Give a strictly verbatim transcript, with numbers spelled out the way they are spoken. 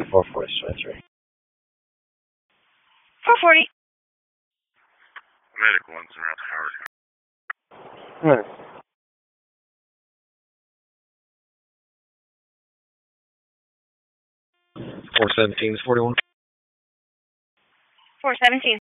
four forty, twenty-three. four forty. Medic one's around Howard. Right. four seventeen is forty-one. four seventeen.